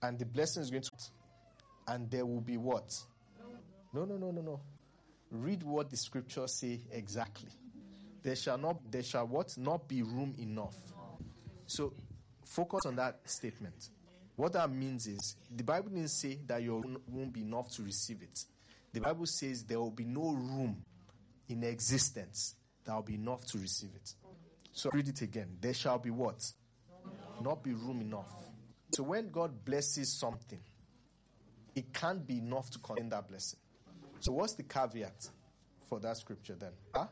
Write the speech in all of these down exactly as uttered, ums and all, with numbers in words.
And the blessing is going to, and there will be what? No, no, no, no, no. Read what the scriptures say exactly. There shall not, there shall what? Not be room enough. So, focus on that statement. What that means is, the Bible didn't say that your room won't be enough to receive it. The Bible says there will be no room in existence that will be enough to receive it. So read it again. There shall be what? Not be room enough. So when God blesses something, it can't be enough to contain that blessing. So what's the caveat for that scripture then? Huh?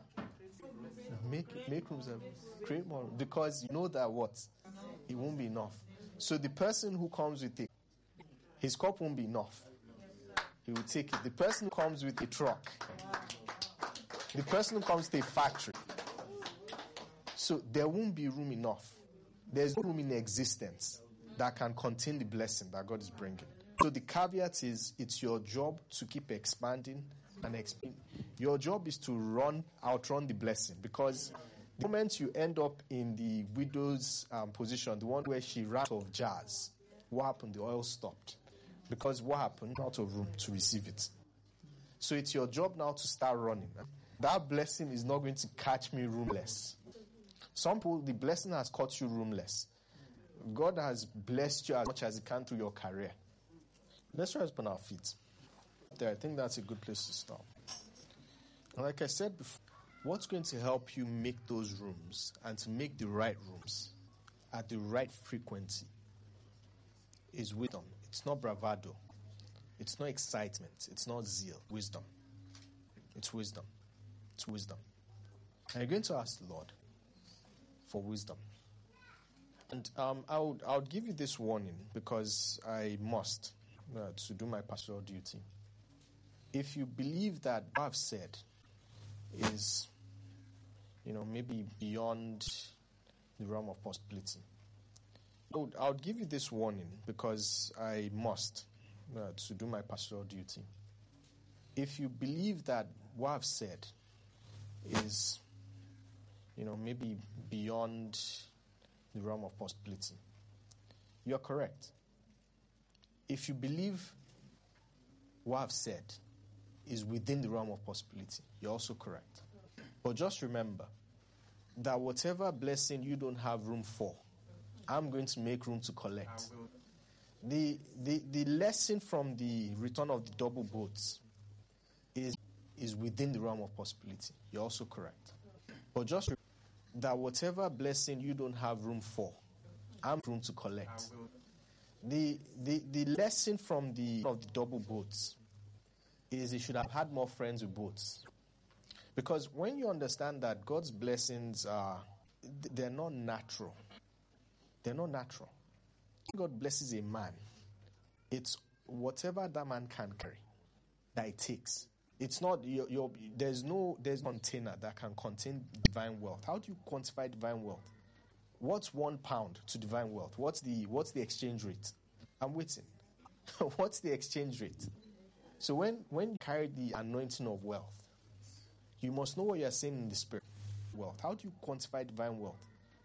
Make make rooms, create more room. Because you know that what? It won't be enough. So the person who comes with it, his cup won't be enough. He will take it. The person who comes with a truck, the person who comes to a factory. So there won't be room enough. There's no room in existence that can contain the blessing that God is bringing. So the caveat is, it's your job to keep expanding and expanding. Your job is to run, outrun the blessing, because the moment you end up in the widow's um, position, the one where she ran out of jars, what happened? The oil stopped. Because what happened? Out of room to receive it. So it's your job now to start running. That blessing is not going to catch me roomless. Some people, the blessing has caught you roomless. God has blessed you as much as He can through your career. Let's rise upon our feet. There, I think that's a good place to start. And like I said before, what's going to help you make those rooms and to make the right rooms at the right frequency is wisdom. It's not bravado. It's not excitement. It's not zeal. Wisdom. It's wisdom. It's wisdom. And you're going to ask the Lord for wisdom. And um, I would I would give you this warning because I must uh, to do my pastoral duty. If you believe that what I've said is, you know, maybe beyond the realm of possibility, I would, I would give you this warning because I must uh, to do my pastoral duty. If you believe that what I've said is, you know, maybe beyond the realm of possibility, you're correct. If you believe what I've said is within the realm of possibility, you're also correct. But just remember that whatever blessing you don't have room for, I'm going to make room to collect. The the the lesson from the return of the double boats is is within the realm of possibility. You're also correct. But just remember that whatever blessing you don't have room for, I'm room to collect. The the the lesson from the of the double boats is you should have had more friends with boats. Because when you understand that God's blessings are, they're not natural. They're not natural. When God blesses a man, it's whatever that man can carry that it takes. It's not, your, your, there's no there's no container that can contain divine wealth. How do you quantify divine wealth? What's one pound to divine wealth? What's the what's the exchange rate? I'm waiting. What's the exchange rate? So when, when you carry the anointing of wealth, you must know what you're saying in the spirit. Wealth. How do you quantify divine wealth?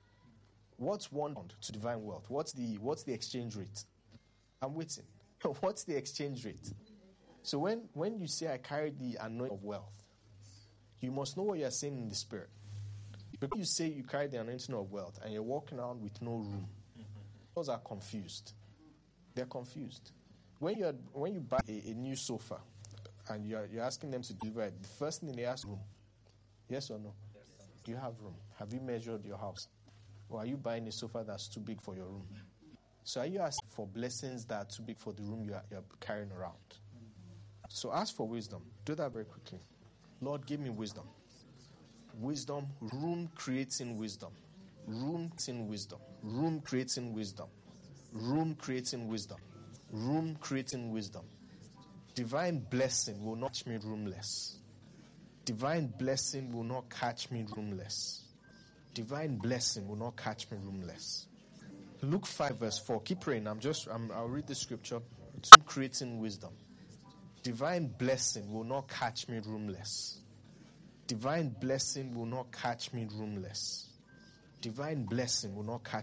What's one pound to divine wealth? What's the what's the exchange rate? I'm waiting. What's the exchange rate? So when, when you say I carry the anointing of wealth, you must know what you're saying in the spirit. Because you say you carry the anointing of wealth and you're walking around with no room, those are confused. They're confused. When you when you buy a, a new sofa and you're you're asking them to deliver it, the first thing they ask, room. Yes or no? Yes. Do you have room? Have you measured your house? Or are you buying a sofa that's too big for your room? So are you asking for blessings that are too big for the room you're, you're carrying around? So ask for wisdom. Do that very quickly. Lord, give me wisdom. Wisdom, room creating wisdom. Room creating wisdom. Room creating wisdom. Room creating wisdom. Room creating wisdom. Divine blessing will not catch me roomless. Divine blessing will not catch me roomless. Divine blessing will not catch me roomless. Luke five verse four. Keep praying. I'm just, I'm, I'll read the scripture. It's creating wisdom. Divine blessing will not catch me roomless. Divine blessing will not catch me roomless. Divine blessing will not catch